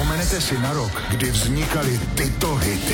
Vzpomenete si na rok, kdy vznikaly tyto hity.